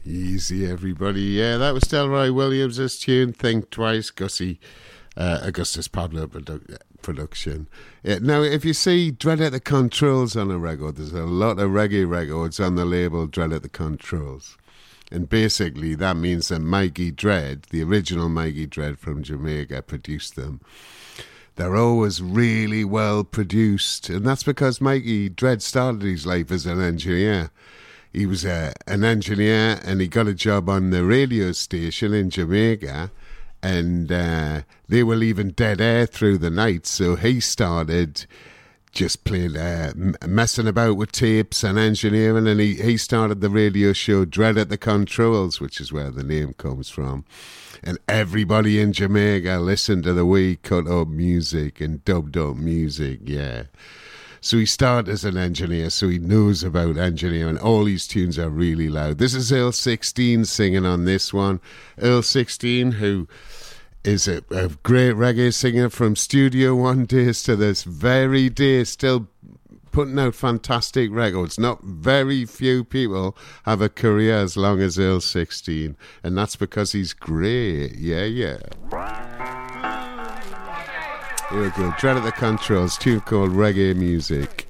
Easy, everybody. Yeah, that was Delroy Williams' tune, Think Twice, Gussie, Augustus Pablo production. Now, if you see Dread at the Controls on a record, there's a lot of reggae records on the label Dread at the Controls. And basically, that means that Mikey Dread, the original Mikey Dread from Jamaica, produced them. They're always really well produced, and that's because Mikey Dread started his life as an engineer. He was an engineer, and he got a job on the radio station in Jamaica, and they were leaving dead air through the night, so he started just playing, messing about with tapes and engineering, and he started the radio show Dread at the Controls, which is where the name comes from. And everybody in Jamaica listened to the way he cut up music and dubbed up music, yeah. So he started as an engineer, so he knows about engineering. All these tunes are really loud. This is Earl 16 singing on this one. Earl 16, who is a great reggae singer from Studio One days to this very day, still putting out fantastic records. Not very few people have a career as long as Earl 16, and that's because he's great. Yeah. Here we go. Dread at the Controls, tune called Reggae Music.